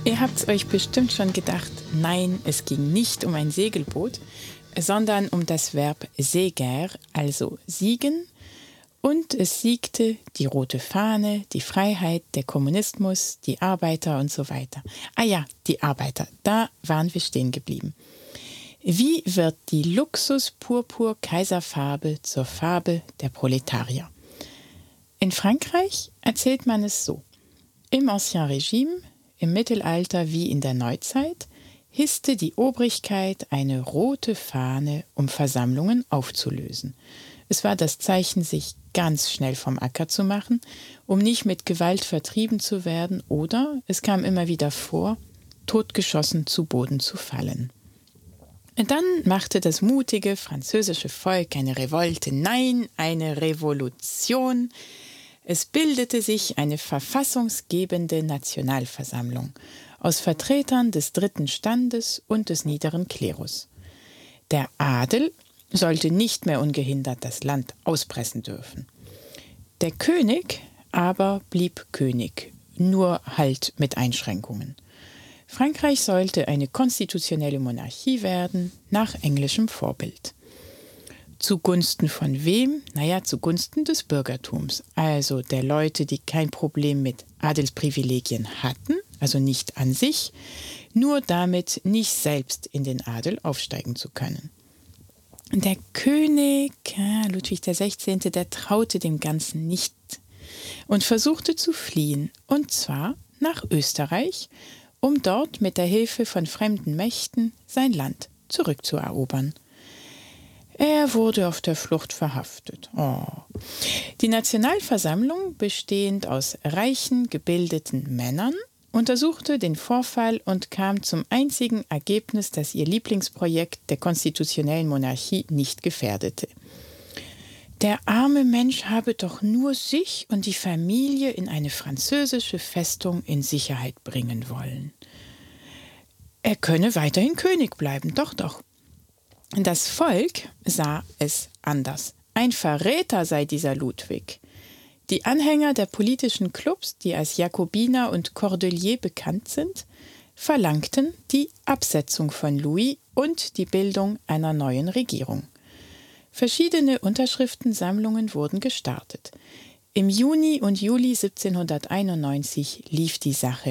Ihr habt's euch bestimmt schon gedacht, nein, es ging nicht um ein Segelboot, sondern um das Verb seger, also siegen. Und es siegte die rote Fahne, die Freiheit, der Kommunismus, die Arbeiter und so weiter. Ah ja, die Arbeiter, da waren wir stehen geblieben. Wie wird die Luxus-Purpur-Kaiserfarbe zur Farbe der Proletarier? In Frankreich erzählt man es so. Im Ancien Regime, im Mittelalter wie in der Neuzeit, hisste die Obrigkeit eine rote Fahne, um Versammlungen aufzulösen. Es war das Zeichen, sich ganz schnell vom Acker zu machen, um nicht mit Gewalt vertrieben zu werden oder, es kam immer wieder vor, totgeschossen zu Boden zu fallen. Dann machte das mutige französische Volk eine Revolte, nein, eine Revolution. Es bildete sich eine verfassungsgebende Nationalversammlung aus Vertretern des dritten Standes und des niederen Klerus. Der Adel sollte nicht mehr ungehindert das Land auspressen dürfen. Der König aber blieb König, nur halt mit Einschränkungen. Frankreich sollte eine konstitutionelle Monarchie werden, nach englischem Vorbild. Zugunsten von wem? Naja, zugunsten des Bürgertums, also der Leute, die kein Problem mit Adelsprivilegien hatten, also nicht an sich, nur damit nicht selbst in den Adel aufsteigen zu können. Der König, Ludwig XVI., der traute dem Ganzen nicht und versuchte zu fliehen, und zwar nach Österreich, um dort mit der Hilfe von fremden Mächten sein Land zurückzuerobern. Er wurde auf der Flucht verhaftet. Die Nationalversammlung, bestehend aus reichen, gebildeten Männern, untersuchte den Vorfall und kam zum einzigen Ergebnis, das ihr Lieblingsprojekt der konstitutionellen Monarchie nicht gefährdete. Der arme Mensch habe doch nur sich und die Familie in eine französische Festung in Sicherheit bringen wollen. Er könne weiterhin König bleiben, doch. Das Volk sah es anders. Ein Verräter sei dieser Ludwig. Die Anhänger der politischen Clubs, die als Jakobiner und Cordelier bekannt sind, verlangten die Absetzung von Louis und die Bildung einer neuen Regierung. Verschiedene Unterschriftensammlungen wurden gestartet. Im Juni und Juli 1791 lief die Sache